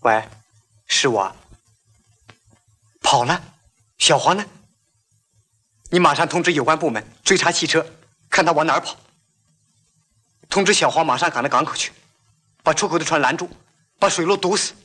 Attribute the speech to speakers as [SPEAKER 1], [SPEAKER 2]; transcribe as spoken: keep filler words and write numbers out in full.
[SPEAKER 1] 喂，是我。跑了？小黄呢？你马上通知有关部门追查汽车，看他往哪儿跑。通知小黄马上赶到港口去，把出口的船拦住，把水路堵死。